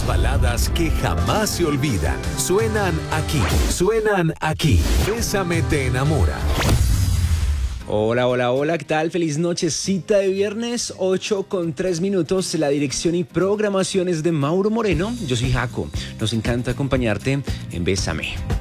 baladas que jamás se olvidan. Suenan aquí. Bésame te enamora. Hola, hola, hola, ¿qué tal? Feliz nochecita de viernes, 8:03. La dirección y programación es de Mauro Moreno. Yo soy Jaco. Nos encanta acompañarte en Bésame.